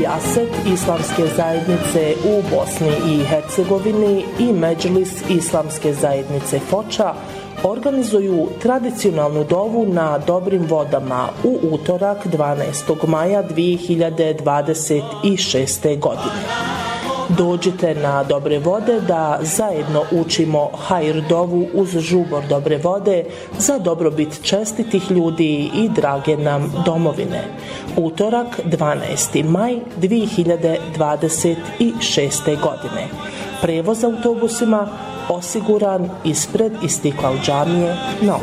Rijaset islamske zajednice u Bosni i Hercegovini i Medžlis islamske zajednice Foča organizuju tradicionalnu dovu na dobrim vodama u utorak 12. maja 2026. godine. Dođite na dobre vode da zajedno učimo hajr dovu uz žubor dobre vode za dobrobit čestitih ljudi i drage nam domovine. Utorak 12. maj 2026. godine. Prevoz autobusima osiguran ispred Istiklal džamije na